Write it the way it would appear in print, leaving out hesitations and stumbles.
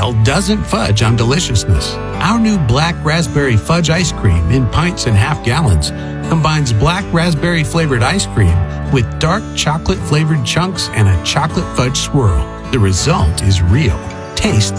style doesn't fudge on deliciousness. Our new Black Raspberry Fudge ice cream in pints and half gallons combines black raspberry flavored ice cream with dark chocolate flavored chunks and a chocolate fudge swirl. The result is real. Taste the